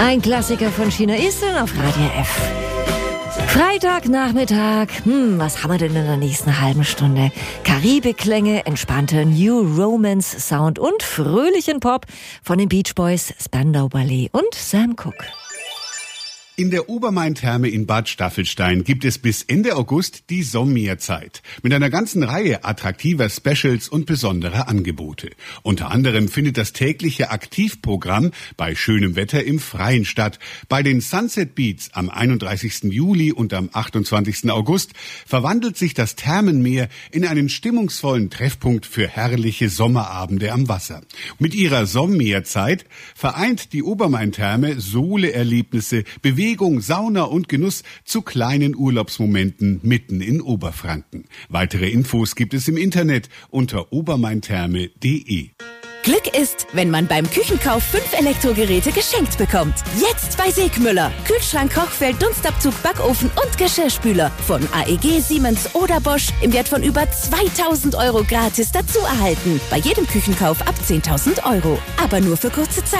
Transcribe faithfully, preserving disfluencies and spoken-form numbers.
Ein Klassiker von China Eastern auf Radio F. Freitagnachmittag. Hm, was haben wir denn in der nächsten halben Stunde? Karibikklänge, entspannter New Romance Sound und fröhlichen Pop von den Beach Boys, Spandau Ballet und Sam Cooke. In der Obermain-Therme in Bad Staffelstein gibt es bis Ende August die Sommerzeit mit einer ganzen Reihe attraktiver Specials und besonderer Angebote. Unter anderem findet das tägliche Aktivprogramm bei schönem Wetter im Freien statt. Bei den Sunset Beats am einunddreißigsten Juli und am achtundzwanzigsten August verwandelt sich das Thermenmeer in einen stimmungsvollen Treffpunkt für herrliche Sommerabende am Wasser. Mit ihrer Sommerzeit vereint die Obermain-Therme Sohle-Erlebnisse, Bewegung, Sauna und Genuss zu kleinen Urlaubsmomenten mitten in Oberfranken. Weitere Infos gibt es im Internet unter obermaintherme punkt de. Glück ist, wenn man beim Küchenkauf fünf Elektrogeräte geschenkt bekommt. Jetzt bei Segmüller. Kühlschrank, Kochfeld, Dunstabzug, Backofen und Geschirrspüler. Von A E G, Siemens oder Bosch im Wert von über zweitausend Euro gratis dazu erhalten. Bei jedem Küchenkauf ab zehntausend Euro. Aber nur für kurze Zeit.